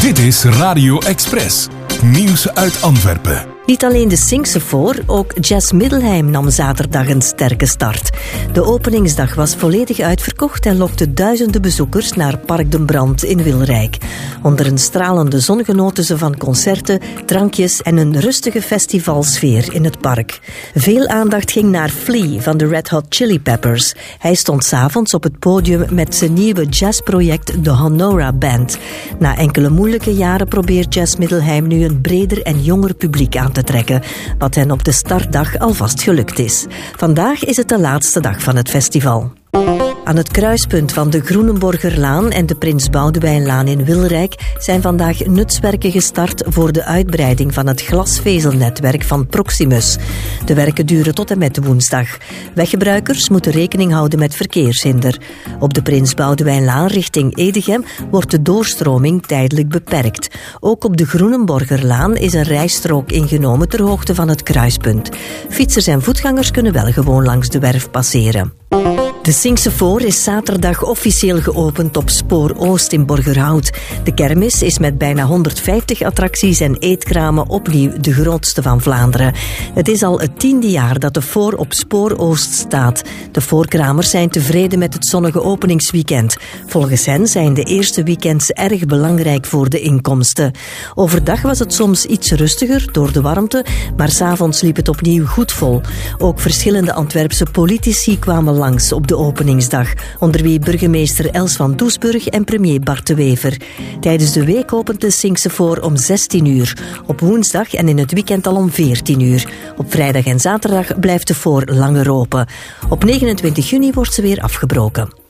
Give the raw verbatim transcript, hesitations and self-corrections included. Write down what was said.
Dit is Radio Express. Nieuws uit Antwerpen. Niet alleen de Singse voor, ook Jazz Middelheim nam zaterdag een sterke start. De openingsdag was volledig uitverkocht en lokte duizenden bezoekers naar Park den Brand in Wilrijk. Onder een stralende zon genoten ze van concerten, drankjes en een rustige festivalsfeer in het park. Veel aandacht ging naar Flea van de Red Hot Chili Peppers. Hij stond 's avonds op het podium met zijn nieuwe jazzproject de Honora Band. Na enkele moeilijke jaren probeert Jazz Middelheim nu een breder en jonger publiek aan te trekken, wat hen op de startdag alvast gelukt is. Vandaag is het de laatste dag van het festival. Aan het kruispunt van de Groenenborgerlaan en de Prins Boudewijnlaan in Wilrijk zijn vandaag nutswerken gestart voor de uitbreiding van het glasvezelnetwerk van Proximus. De werken duren tot en met woensdag. Weggebruikers moeten rekening houden met verkeershinder. Op de Prins Boudewijnlaan richting Edegem wordt de doorstroming tijdelijk beperkt. Ook op de Groenenborgerlaan is een rijstrook ingenomen ter hoogte van het kruispunt. Fietsers en voetgangers kunnen wel gewoon langs de werf passeren. De Singse voor is zaterdag officieel geopend op Spoor Oost in Borgerhout. De kermis is met bijna honderdvijftig attracties en eetkramen opnieuw de grootste van Vlaanderen. Het is al het tiende jaar dat de voor op Spoor Oost staat. De voorkramers zijn tevreden met het zonnige openingsweekend. Volgens hen zijn de eerste weekends erg belangrijk voor de inkomsten. Overdag was het soms iets rustiger door de warmte, maar 's avonds liep het opnieuw goed vol. Ook verschillende Antwerpse politici kwamen langs op de openingsdag, onder wie burgemeester Els van Doesburg en premier Bart de Wever. Tijdens de week opent de Singse voor om zestien uur, op woensdag en in het weekend al om veertien uur. Op vrijdag en zaterdag blijft de voor langer open. Op negenentwintig juni wordt ze weer afgebroken.